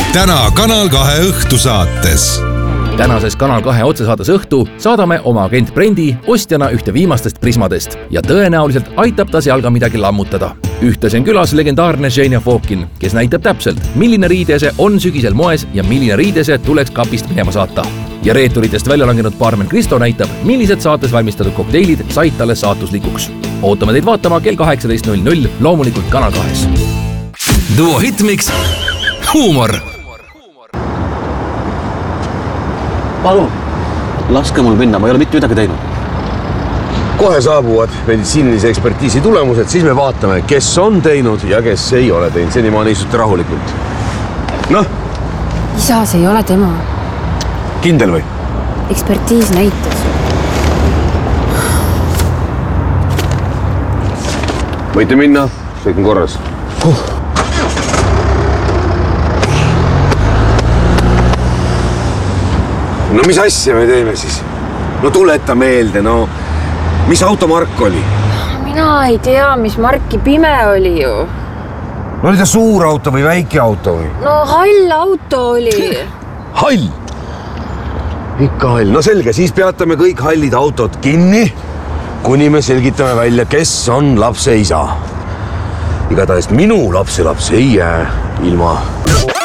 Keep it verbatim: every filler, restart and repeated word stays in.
täna Kanal kahe õhtusaates. Tänases Kanal kahe otsesaates Õhtu saadame oma agent Brendi ostjana ühte viimastest prismadest ja tõenäoliselt aitab ta seal ka midagi lammutada. Ühtlasi on külas legendaarne Ženja Fokin, kes näitab täpselt, milline riidese on sügisel moes ja milline riidese tuleks kapist minema saata. Ja reeturitest välja langenud baarmen Kristo näitab, millised saates valmistatud kokteilid said talle saatuslikuks. Ootame teid vaatama kell kaheksateist null null loomulikult Kanal kahes. Duo Hitmix Huumor. Palun, laske mul minna, ma ei ole mitte midagi teinud. Kohe saabuvad meditsiinilise ekspertiisi tulemused, siis me vaatame, kes on teinud ja kes ei ole teinud. Senimaani istute rahulikult. Noh? Isa, see ei ole tema. Kindel või? Ekspertiis näitas. Võite minna, kõik on korras. Huh. No mis asja me teeme siis? No tuleta meelde, no mis automark oli? Mina ei tea, mis marki pime oli ju. No oli ta suur auto või väike auto või? No hall auto oli. Hall? Ikka hall. No selge, siis peatame kõik hallid autod kinni, kuni me selgitame välja, kes on lapse isa. Igatahes minu lapse laps ei jää ilma.